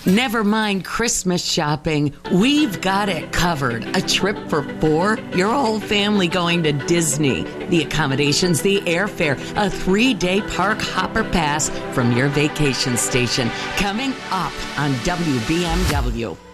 Never mind Christmas shopping. We've got it covered. A trip for 4, your whole family going to Disney. The accommodations, the airfare, a 3-day park hopper pass from your vacation station. Coming up on WBMW.